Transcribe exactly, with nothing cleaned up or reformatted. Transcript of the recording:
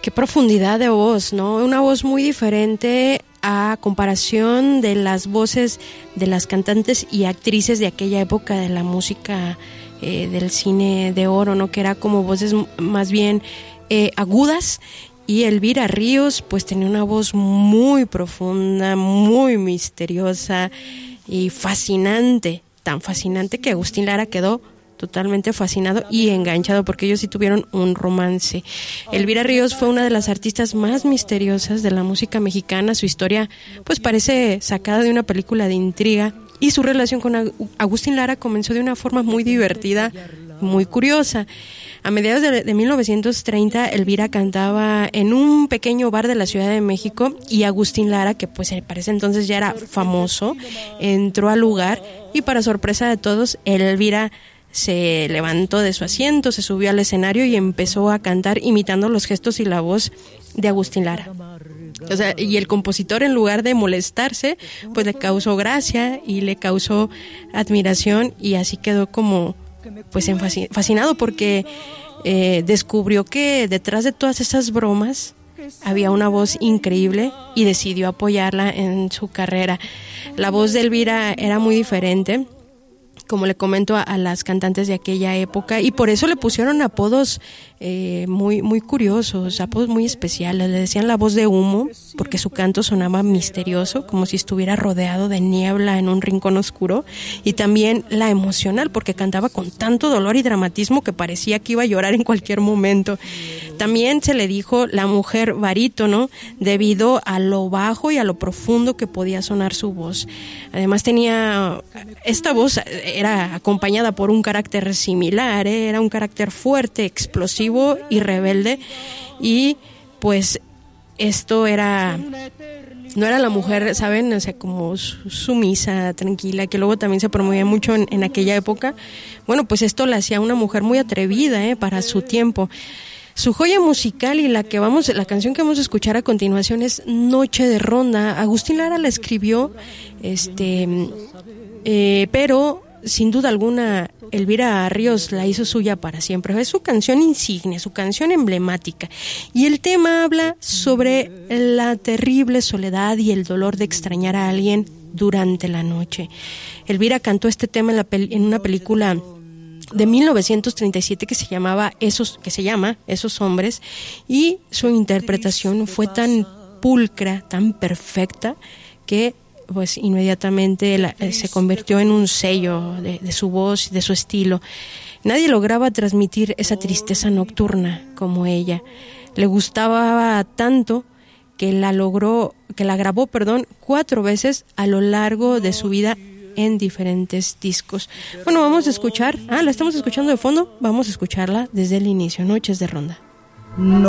Qué profundidad de voz, ¿no? Una voz muy diferente a comparación de las voces de las cantantes y actrices de aquella época de la música eh, del cine de oro, ¿no? Que era como voces más bien eh, agudas. Y Elvira Ríos pues tenía una voz muy profunda, muy misteriosa y fascinante, tan fascinante que Agustín Lara quedó totalmente fascinado y enganchado, porque ellos sí tuvieron un romance. Elvira Ríos fue una de las artistas más misteriosas de la música mexicana. Su historia pues parece sacada de una película de intriga, y su relación con Agustín Lara comenzó de una forma muy divertida, muy curiosa. A mediados de, de mil novecientos treinta, Elvira cantaba en un pequeño bar de la Ciudad de México, y Agustín Lara, que pues para ese entonces ya era famoso, entró al lugar y, para sorpresa de todos, Elvira se levantó de su asiento, se subió al escenario y empezó a cantar imitando los gestos y la voz de Agustín Lara. O sea, y el compositor, en lugar de molestarse, pues le causó gracia y le causó admiración, y así quedó como pues fascinado, porque eh, descubrió que detrás de todas esas bromas había una voz increíble, y decidió apoyarla en su carrera. La voz de Elvira era muy diferente, como le comento, a, a las cantantes de aquella época, y por eso le pusieron apodos eh, muy muy curiosos, apodos muy especiales. Le decían la voz de humo, porque su canto sonaba misterioso, como si estuviera rodeado de niebla en un rincón oscuro, y también la emocional, porque cantaba con tanto dolor y dramatismo que parecía que iba a llorar en cualquier momento. También se le dijo la mujer barítono, debido a lo bajo y a lo profundo que podía sonar su voz. Además tenía, esta voz era acompañada por un carácter similar, ¿eh? Era un carácter fuerte, explosivo y rebelde, y pues esto era, no era la mujer, ¿saben? O sea, como sumisa, tranquila, que luego también se promovía mucho en, en aquella época. Bueno, pues esto la hacía una mujer muy atrevida, ¿eh? Para su tiempo. Su joya musical, y la que vamos, la canción que vamos a escuchar a continuación, es Noche de Ronda. Agustín Lara la escribió, este, eh, pero sin duda alguna Elvira Ríos la hizo suya para siempre. Es su canción insignia, su canción emblemática, y el tema habla sobre la terrible soledad y el dolor de extrañar a alguien durante la noche. Elvira cantó este tema en, la pel- en una película de mil novecientos treinta y siete que se llamaba Esos, que se llama Esos Hombres, y su interpretación fue tan pulcra, tan perfecta, que pues inmediatamente la, eh, se convirtió en un sello de, de su voz, de su estilo. Nadie lograba transmitir esa tristeza nocturna como ella. Le gustaba tanto que la logró, que la grabó, perdón, cuatro veces a lo largo de su vida en diferentes discos. Bueno, vamos a escuchar, ah, la estamos escuchando de fondo, vamos a escucharla desde el inicio, Noches de Ronda. No.